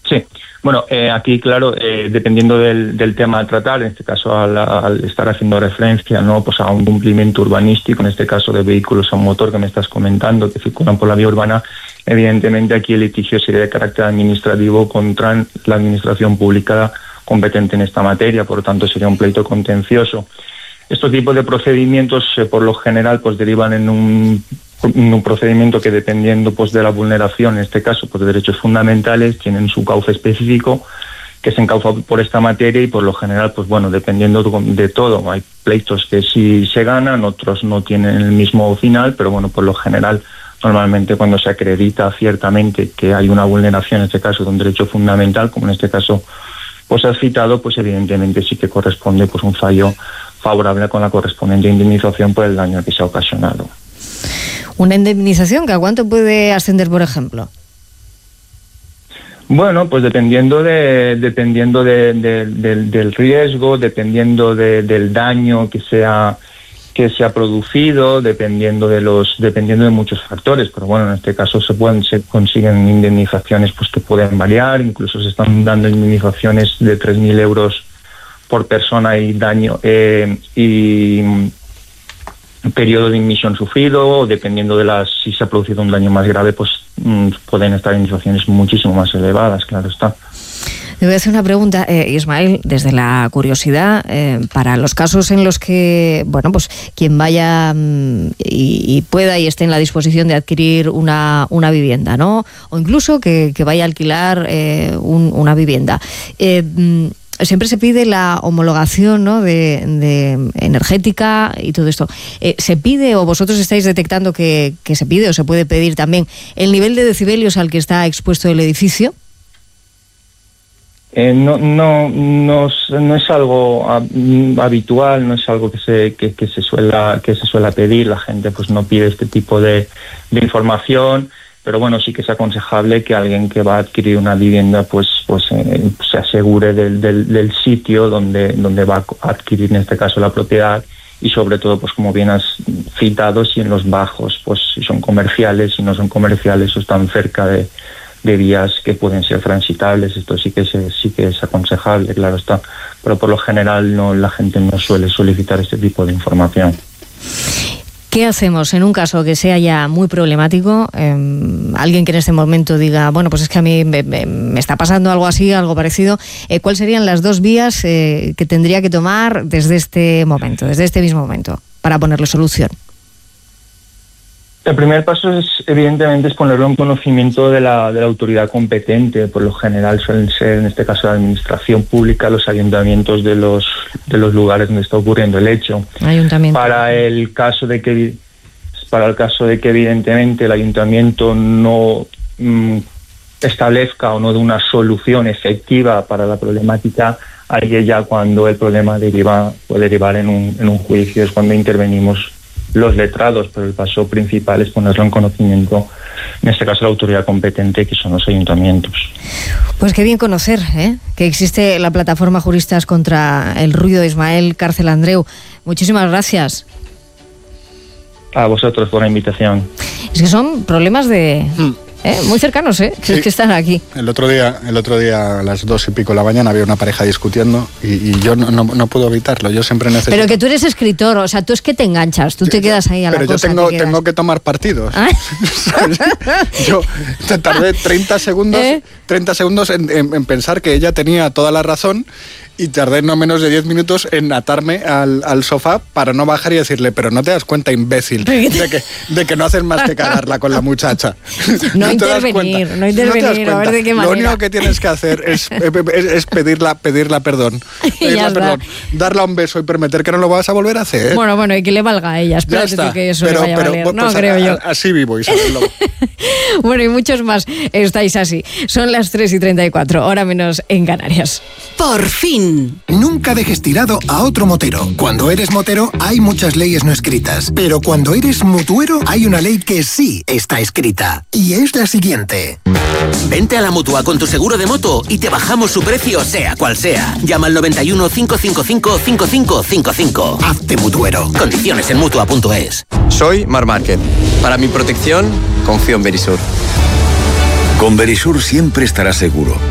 Sí, bueno, aquí, claro, dependiendo del tema a tratar, en este caso al estar haciendo referencia, ¿no?, pues a un cumplimiento urbanístico, en este caso de vehículos a motor que me estás comentando, que circulan por la vía urbana, evidentemente aquí el litigio sería de carácter administrativo contra la administración pública competente en esta materia, por lo tanto sería un pleito contencioso. Estos tipos de procedimientos, por lo general, pues derivan en un procedimiento que, dependiendo pues de la vulneración, en este caso pues de derechos fundamentales, tienen su cauce específico que se encauza por esta materia, y por lo general, pues bueno, dependiendo de todo, hay pleitos que sí se ganan, otros no tienen el mismo final, pero bueno, por lo general, normalmente cuando se acredita ciertamente que hay una vulneración, en este caso de un derecho fundamental, como en este caso pues has citado, pues evidentemente sí que corresponde pues un fallo favorable con la correspondiente indemnización por el daño que se ha ocasionado. ¿Una indemnización que a cuánto puede ascender, por ejemplo? Bueno, pues dependiendo del riesgo, dependiendo del daño que se ha producido, dependiendo de muchos factores, pero bueno, en este caso se consiguen indemnizaciones pues que pueden variar, incluso se están dando indemnizaciones de 3.000 euros por persona y daño y periodo de inmisión sufrido, dependiendo si se ha producido un daño más grave, pues pueden estar indemnizaciones muchísimo más elevadas, claro está. Te voy a hacer una pregunta, Ismael, desde la curiosidad, para los casos en los que, bueno, pues quien vaya y pueda y esté en la disposición de adquirir una vivienda, ¿no? O incluso que vaya a alquilar una vivienda. Siempre se pide la homologación, ¿no?, de energética y todo esto. ¿Se pide, o vosotros estáis detectando que se pide o se puede pedir también el nivel de decibelios al que está expuesto el edificio? No es algo habitual, no es algo que se suele pedir. La gente pues no pide este tipo de información, pero bueno, sí que es aconsejable que alguien que va a adquirir una vivienda pues se asegure del sitio donde va a adquirir, en este caso, la propiedad, y sobre todo, pues como bien has citado, si en los bajos, pues si son comerciales, si no son comerciales o están cerca de vías que pueden ser transitables. Esto sí que es aconsejable, claro está, pero por lo general la gente no suele solicitar este tipo de información. ¿Qué hacemos en un caso que sea ya muy problemático? Alguien que en este momento diga, bueno, pues es que a mí me está pasando algo así, algo parecido. ¿Cuáles serían las dos vías que tendría que tomar desde este mismo momento, para ponerle solución? El primer paso evidentemente es ponerlo en conocimiento de la autoridad competente. Por lo general suelen ser, en este caso, la administración pública, los ayuntamientos de los lugares donde está ocurriendo el hecho. Para el caso de que evidentemente el ayuntamiento no establezca o no dé una solución efectiva para la problemática, ahí es ya cuando el problema puede derivar en un juicio, es cuando intervenimos los letrados, pero el paso principal es ponerlo en conocimiento, en este caso, la autoridad competente, que son los ayuntamientos. Pues qué bien conocer, que existe la plataforma Juristas contra el Ruido. Ismael Cárcel Andreu, muchísimas gracias. A vosotros por la invitación. Es que son problemas muy cercanos, sí. Es que están aquí. El otro día a las 2:00 de la mañana había una pareja discutiendo y yo no puedo evitarlo. Yo siempre necesito. Pero que tú eres escritor, o sea, tú es que te enganchas, tú te quedas ahí a la cosa. Pero yo tengo que tomar partidos. Yo tardé 30 segundos en pensar que ella tenía toda la razón, y tardé no menos de 10 minutos en atarme al sofá para no bajar y decirle, pero no te das cuenta, imbécil, de que no haces más que cagarla con la muchacha. No intervenir, a ver de qué manera. Lo único que tienes que hacer es pedirla perdón. Darla un beso y prometer que no lo vas a volver a hacer. Bueno, y que le valga a ella. Espérate tú que eso le vaya a valer. No, creo yo. Así vivo, Isabel. Bueno, y muchos más estáis así. Son las 3:34, hora menos en Canarias. Por fin. Nunca dejes tirado a otro motero. Cuando eres motero hay muchas leyes no escritas, pero cuando eres mutuero hay una ley que sí está escrita, y es la siguiente. Vente a la Mutua con tu seguro de moto y te bajamos su precio, sea cual sea. Llama al 91 555 5555. Hazte mutuero. Condiciones en Mutua.es. Soy Marc Márquez. Para mi protección, confío en Verisur. Con Verisur siempre estarás seguro.